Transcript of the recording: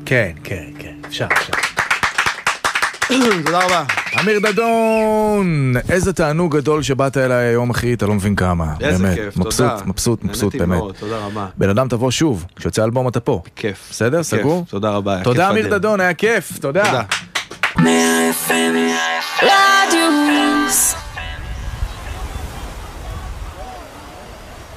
כן, כן, כן, אפשר. תודה רבה. אמיר דדון, איזה תענוג גדול שבאת אליי היום, אחי, אתה לא מבין כמה. איזה באמת. כיף, מבסוט, תודה. מבסוט, מבסוט, באמת. מאוד, תודה רבה. בן אדם תבוא שוב, כשיוצא אלבום אתה פה. כיף. בסדר? סגור? תודה רבה. תודה אמיר דדון, היה כיף, תודה. תודה. רדיו